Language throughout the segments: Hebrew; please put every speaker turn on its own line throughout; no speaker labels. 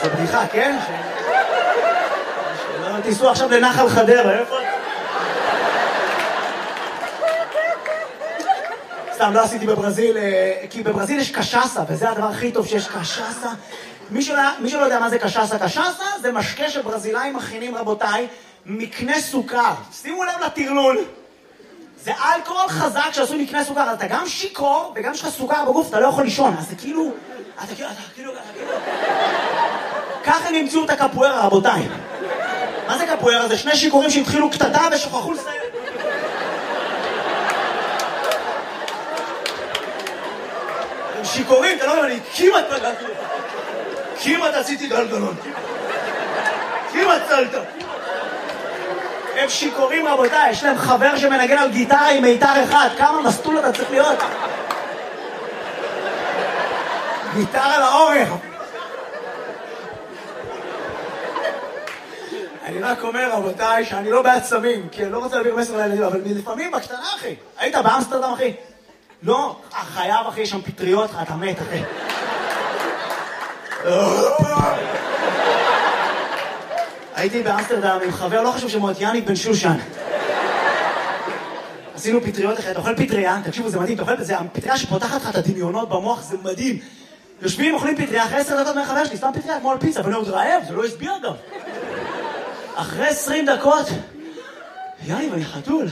זו בדיחה, כן? תיסעו עכשיו לנחל חדרה, איפה? סתם, לא עשיתי בברזיל, כי בברזיל יש קשאסה, וזה הדבר הכי טוב שיש קשאסה. מי שלא יודע מה זה קשאסה, קשאסה זה משקה שברזילאים מכינים, רבותיי, מקנה סוכר. שימו לב לטרלול. זה אלכוהול חזק שעשוי מקנה סוכר, אז אתה גם שיקור, וגם יש לך סוכר בגוף, אתה לא יכול לישון. אז זה כאילו, אתה כאילו... ככה הם המציאו את הקפוארה, רבותיי. מה זה קפוארה? זה שני שיקורים שהתחילו קטטה ושוכחו לסיים. הם שיקורים, אתה לא יודע, אני כמעט פגעתי לך. כמעט עשיתי גלגלון. כמעט צלת. הם שיקורים, רבותיי, יש להם חבר שמנגן על גיטרה עם מיתר אחד. כמה מסטול אתה צריך להיות? גיטרה לאורך. אני רק אומר, רבותיי, שאני לא בעד סמים, כי אני לא רוצה להעביר מסר לילדים, אבל לפעמים בקטנה, אחי. היית באמסטרדם, אחי? לא, חייב, אחי, שם פטריות, אתה מת, אחי. הייתי באמסטרדם עם חבר, לא חשוב שמות, יאניק בן שושן. עשינו פטריות, אחי, אתה אוכל פטריה, תקשיבו, זה מדהים, אתה אוכל, זה הפטריה שפותחת לך את הדמיונות במוח, זה מדהים. יושבים, אוכלים פטריה, אחרי 10 דקות מהחבר שלי, סתם פטריה, כמו על פיצה, ואני עוד רעב, זה לא הסביר גם. אחרי 20 דקות, יאניב, אני חתול.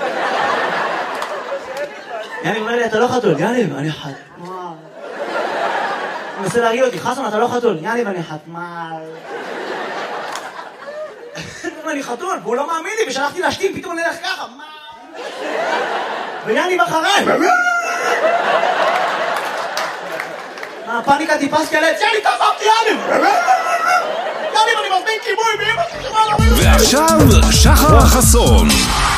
יאניב אומר לי, אתה לא חתול. יאניב, אני חתול. הוא מנסה להרגיע אותי, חסון, אתה לא חתול. יאניב, אני חתמל. אני חתול, והוא לא מאמין לי, ושלחתי להשתים, פתאום נלך ככה. ויאניב אחריי. הפאניקה טיפס קלט, יאניב, תעזבתי, יאניב. יאניב, אני מזמין כיבוי, ואמא שלי,
ועכשיו שחר חסון.